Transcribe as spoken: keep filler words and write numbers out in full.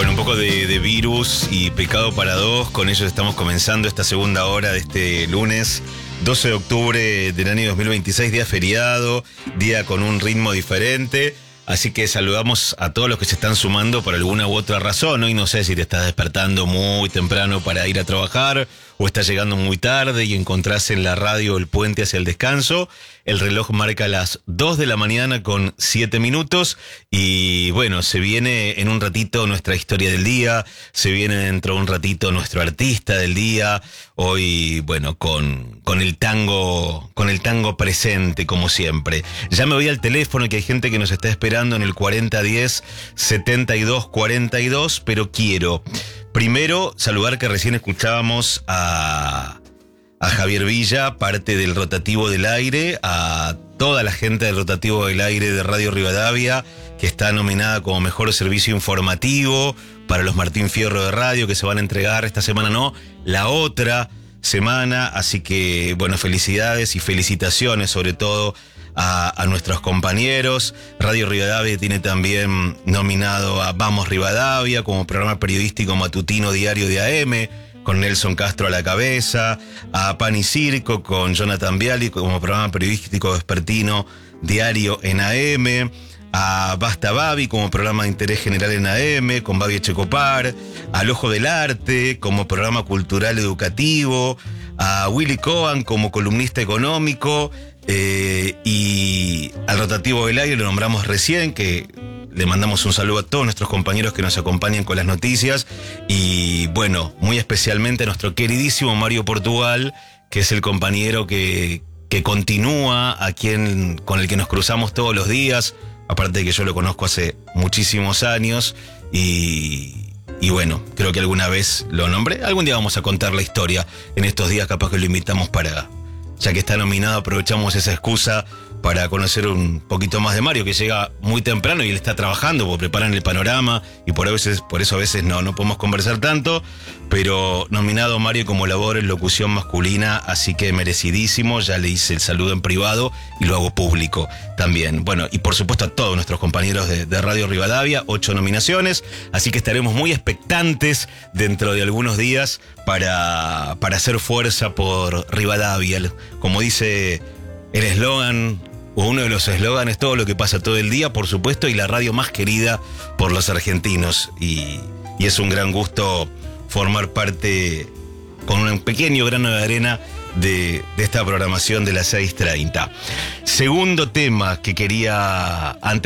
Bueno, un poco de, de virus y pecado para dos. Con ellos estamos comenzando esta segunda hora de este lunes, doce de octubre del año dos mil veintiséis, día feriado, día con un ritmo diferente. Así que saludamos a todos los que se están sumando por alguna u otra razón. Hoy no sé si te estás despertando muy temprano para ir a trabajar o estás llegando muy tarde y encontrás en la radio el puente hacia el descanso. El reloj marca las dos de la mañana con siete minutos y bueno, se viene en un ratito nuestra historia del día, se viene dentro de un ratito nuestro artista del día. Hoy, bueno, con, con el tango, con el tango presente como siempre. Ya me voy al teléfono que hay gente que nos está esperando en el cuarenta diez setenta y dos cuarenta y dos, pero quiero primero saludar que recién escuchábamos a, a Javier Villa, parte del Rotativo del Aire, a toda la gente del Rotativo del Aire de Radio Rivadavia, que está nominada como mejor servicio informativo para los Martín Fierro de Radio, que se van a entregar esta semana, no, la otra semana. Así que, bueno, felicidades y felicitaciones sobre todo A, a nuestros compañeros. Radio Rivadavia tiene también nominado a Vamos Rivadavia como programa periodístico matutino diario de A M, con Nelson Castro a la cabeza, a Pan y Circo con Jonathan Viali como programa periodístico vespertino diario en A M, a Basta Babi como programa de interés general en A M, con Babi Echecopar, al Ojo del Arte como programa cultural educativo, a Willy Cohen como columnista económico, eh, y al Rotativo del Aire lo nombramos recién, que le mandamos un saludo a todos nuestros compañeros que nos acompañan con las noticias, y bueno, muy especialmente a nuestro queridísimo Mario Portugal, que es el compañero que, que continúa, a quien, con el que nos cruzamos todos los días, aparte de que yo lo conozco hace muchísimos años, y... Y bueno, creo que alguna vez lo nombré. Algún día vamos a contar la historia. En estos días capaz que lo invitamos para... Ya que está nominado, aprovechamos esa excusa para conocer un poquito más de Mario, que llega muy temprano y él está trabajando, porque preparan el panorama y por, a veces, por eso a veces no, no podemos conversar tanto. Pero nominado Mario como labor en locución masculina, así que merecidísimo. Ya le hice el saludo en privado y lo hago público también. Bueno, y por supuesto a todos nuestros compañeros de, de Radio Rivadavia, ocho nominaciones, así que estaremos muy expectantes dentro de algunos días para, para hacer fuerza por Rivadavia. Como dice el eslogan, o uno de los eslóganes, todo lo que pasa todo el día, por supuesto, y la radio más querida por los argentinos. Y, y es un gran gusto formar parte con un pequeño grano de arena de, de esta programación de las seis treinta. Segundo tema que quería antes